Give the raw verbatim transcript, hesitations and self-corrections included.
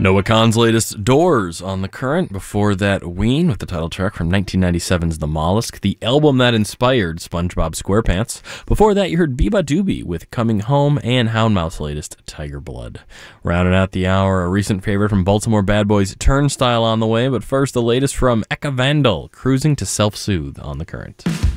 Noah Kahan's latest Doors on The Current. Before that, Ween with the title track from nineteen ninety-seven's The Mollusk, the album that inspired SpongeBob SquarePants. Before that, you heard Biba Doobie with Coming Home and Houndmouth's latest Tiger Blood. Rounding out the hour, a recent favorite from Baltimore Bad Boys, Turnstile on the way, but first the latest from Eka Vandal, Cruising to Self-Soothe on The Current.